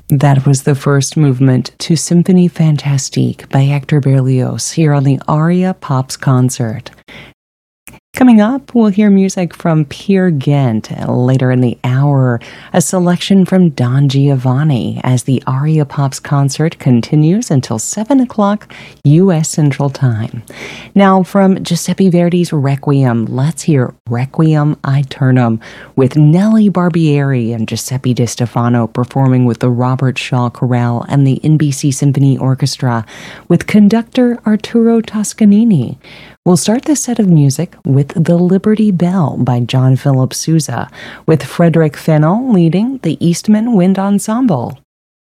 That was the first movement to Symphonie Fantastique by Hector Berlioz here on the Aria Pops concert. Coming up, we'll hear music from Peer Gynt. Later in the hour, a selection from Don Giovanni as the Aria Pops concert continues until 7 o'clock U.S. Central Time. Now, from Giuseppe Verdi's Requiem, let's hear Requiem Aeternum with Nellie Barbieri and Giuseppe Di Stefano performing with the Robert Shaw Chorale and the NBC Symphony Orchestra with conductor Arturo Toscanini. We'll start this set of music with The Liberty Bell by John Philip Sousa, with Frederick Fennell leading the Eastman Wind Ensemble.